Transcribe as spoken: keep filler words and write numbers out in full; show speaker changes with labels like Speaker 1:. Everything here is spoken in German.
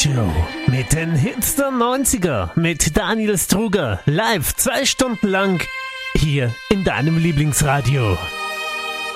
Speaker 1: Show mit den Hits der neunziger mit Daniel Struger live zwei Stunden lang hier in deinem Lieblingsradio.